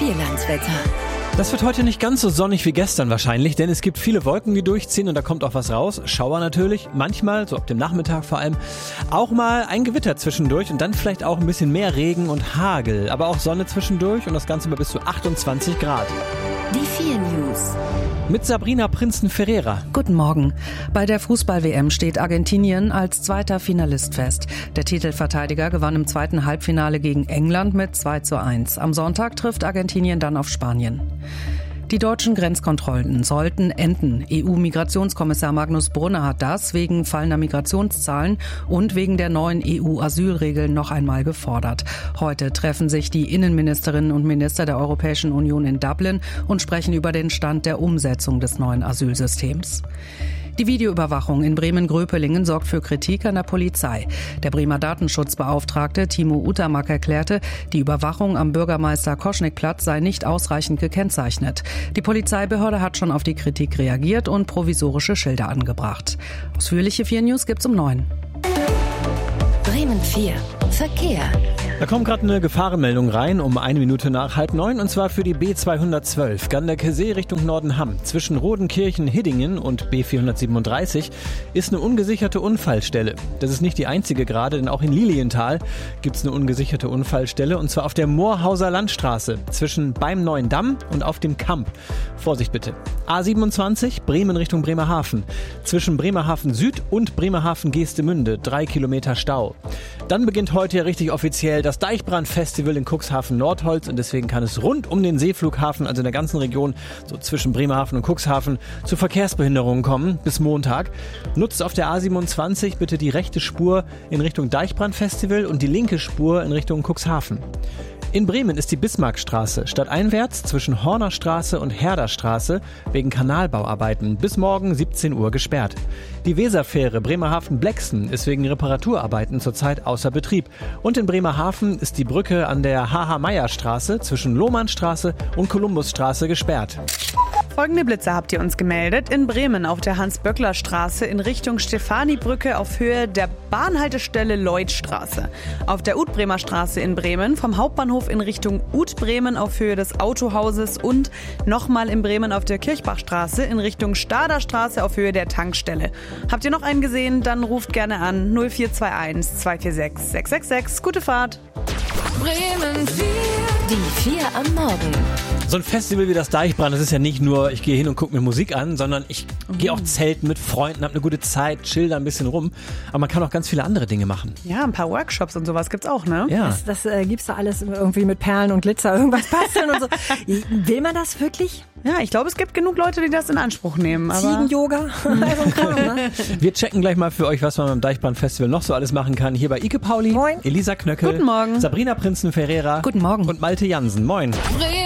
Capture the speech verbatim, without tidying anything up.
Vierlandswetter. Das wird heute nicht ganz so sonnig wie gestern wahrscheinlich, denn es gibt viele Wolken, die durchziehen und da kommt auch was raus. Schauer natürlich, manchmal, so ab dem Nachmittag vor allem, auch mal ein Gewitter zwischendurch und dann vielleicht auch ein bisschen mehr Regen und Hagel. Aber auch Sonne zwischendurch und das Ganze bei bis zu achtundzwanzig Grad. Die vier News. Mit Sabrina Prinzen-Ferreira. Guten Morgen. Bei der Fußball-W M steht Argentinien als zweiter Finalist fest. Der Titelverteidiger gewann im zweiten Halbfinale gegen England mit zwei zu eins. Am Sonntag trifft Argentinien dann auf Spanien. Die deutschen Grenzkontrollen sollten enden. E U-Migrationskommissar Magnus Brunner hat das wegen fallender Migrationszahlen und wegen der neuen E U-Asylregeln noch einmal gefordert. Heute treffen sich die Innenministerinnen und Minister der Europäischen Union in Dublin und sprechen über den Stand der Umsetzung des neuen Asylsystems. Die Videoüberwachung in Bremen-Gröpelingen sorgt für Kritik an der Polizei. Der Bremer Datenschutzbeauftragte Timo Utamak erklärte, die Überwachung am Bürgermeister-Koschnick-Platz sei nicht ausreichend gekennzeichnet. Die Polizeibehörde hat schon auf die Kritik reagiert und provisorische Schilder angebracht. Ausführliche vier News gibt's um neun. Bremen vier. Verkehr. Da kommt gerade eine Gefahrenmeldung rein um eine Minute nach halb neun und zwar für die B zweihundertzwölf Ganderkesee Richtung Nordenham. Zwischen Rodenkirchen-Hiddingen und B vierhundertsiebenunddreißig ist eine ungesicherte Unfallstelle. Das ist nicht die einzige gerade, denn auch in Lilienthal gibt es eine ungesicherte Unfallstelle und zwar auf der Moorhauser Landstraße zwischen beim Neuen Damm und auf dem Kamp. Vorsicht bitte. A siebenundzwanzig Bremen Richtung Bremerhaven. Zwischen Bremerhaven Süd und Bremerhaven Geestemünde drei Kilometer Stau. Dann beginnt heute ja richtig offiziell das Deichbrand-Festival in Cuxhaven-Nordholz und deswegen kann es rund um den Seeflughafen, also in der ganzen Region, so zwischen Bremerhaven und Cuxhaven, zu Verkehrsbehinderungen kommen bis Montag. Nutzt auf der A siebenundzwanzig bitte die rechte Spur in Richtung Deichbrand-Festival und die linke Spur in Richtung Cuxhaven. In Bremen ist die Bismarckstraße stadteinwärts zwischen Hornerstraße und Herderstraße wegen Kanalbauarbeiten bis morgen siebzehn Uhr gesperrt. Die Weserfähre Bremerhaven-Blexen ist wegen Reparaturarbeiten zurzeit außer Betrieb. Und in Bremerhaven ist die Brücke an der H H-Meyer-Straße zwischen Lohmannstraße und Kolumbusstraße gesperrt. Folgende Blitze habt ihr uns gemeldet. In Bremen auf der Hans-Böckler-Straße in Richtung Stefani-Brücke auf Höhe der Bahnhaltestelle Lloydstraße. Auf der Utbremer Straße in Bremen vom Hauptbahnhof in Richtung Utbremen auf Höhe des Autohauses und nochmal in Bremen auf der Kirchbachstraße in Richtung Staderstraße auf Höhe der Tankstelle. Habt ihr noch einen gesehen? Dann ruft gerne an null vier zwei eins zwei vier sechs sechs sechs sechs. Gute Fahrt! Bremen vier. Die vier am Morgen. So ein Festival wie das Deichbrand, das ist ja nicht nur, ich gehe hin und gucke mir Musik an, sondern ich mhm. gehe auch zelten mit Freunden, habe eine gute Zeit, chill da ein bisschen rum. Aber man kann auch ganz viele andere Dinge machen. Ja, ein paar Workshops und sowas gibt's auch, ne? Ja. Das, das äh, gibt's da alles irgendwie mit Perlen und Glitzer, irgendwas basteln und so. Will man das wirklich? Ja, ich glaube, es gibt genug Leute, die das in Anspruch nehmen. Aber Ziegen-Yoga, also Kram, ne? Wir checken gleich mal für euch, was man beim Deichbrand-Festival noch so alles machen kann. Hier bei Ike Pauli, Moin. Elisa Knöckel, Guten Morgen. Sabrina Prinzen-Ferreira Guten Morgen. und Malte Jansen. Moin.